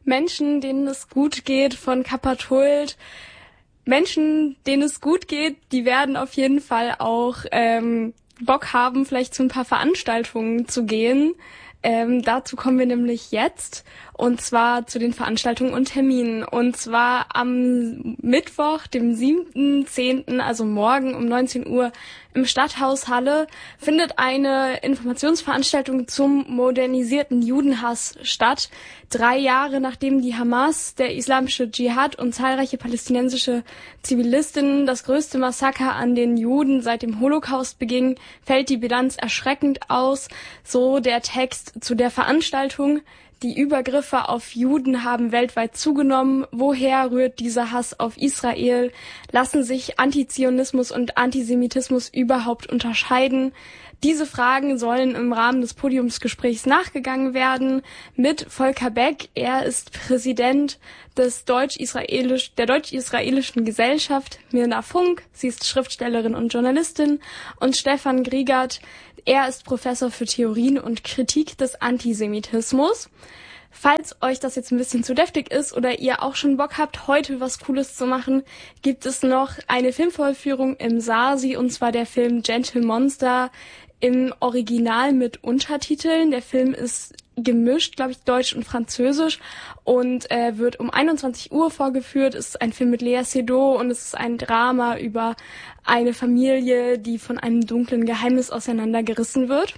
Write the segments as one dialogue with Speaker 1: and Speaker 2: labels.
Speaker 1: Menschen, denen es gut geht, von Kappert-Hult. Menschen, denen es gut geht, die werden auf jeden Fall auch Bock haben, vielleicht zu ein paar Veranstaltungen zu gehen. Dazu kommen wir nämlich jetzt, und zwar zu den Veranstaltungen und Terminen. Und zwar am Mittwoch, dem 7.10., also morgen um 19 Uhr im Stadthaus Halle, findet eine Informationsveranstaltung zum modernisierten Judenhass statt. 3 Jahre nachdem die Hamas, der islamische Dschihad und zahlreiche palästinensische Zivilistinnen das größte Massaker an den Juden seit dem Holocaust begingen, fällt die Bilanz erschreckend aus. So der Text zu der Veranstaltung. Die Übergriffe auf Juden haben weltweit zugenommen. Woher rührt dieser Hass auf Israel? Lassen sich Antizionismus und Antisemitismus überhaupt unterscheiden? Diese Fragen sollen im Rahmen des Podiumsgesprächs nachgegangen werden mit Volker Beck. Er ist Präsident der Deutsch-Israelischen Gesellschaft, Mirna Funk. Sie ist Schriftstellerin und Journalistin. Und Stefan Griegert. Er ist Professor für Theorien und Kritik des Antisemitismus. Falls euch das jetzt ein bisschen zu deftig ist oder ihr auch schon Bock habt, heute was Cooles zu machen, gibt es noch eine Filmvorführung im Sasi, und zwar der Film Gentle Monster im Original mit Untertiteln. Der Film ist gemischt, glaube ich, Deutsch und Französisch, und wird um 21 Uhr vorgeführt. Es ist ein Film mit Lea Seydoux und es ist ein Drama über eine Familie, die von einem dunklen Geheimnis auseinandergerissen wird.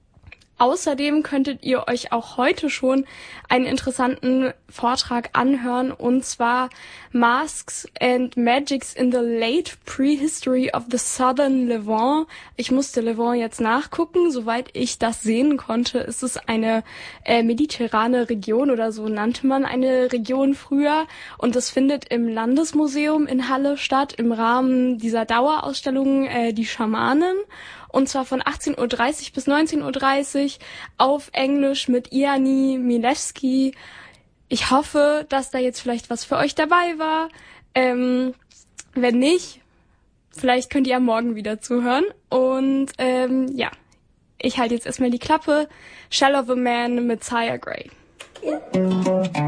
Speaker 1: Außerdem könntet ihr euch auch heute schon einen interessanten Vortrag anhören, und zwar Masks and Magics in the Late Prehistory of the Southern Levant. Ich musste Levant jetzt nachgucken. Soweit ich das sehen konnte, ist es eine mediterrane Region, oder so nannte man eine Region früher. Und das findet im Landesmuseum in Halle statt, im Rahmen dieser Dauerausstellung Die Schamanen. Und zwar von 18.30 Uhr bis 19.30 Uhr auf Englisch mit Iani Milewski. Ich hoffe, dass da jetzt vielleicht was für euch dabei war. Wenn nicht, vielleicht könnt ihr am Morgen wieder zuhören. Und ja, ich halte jetzt erstmal die Klappe. Shell of a Man, Messiah Grey.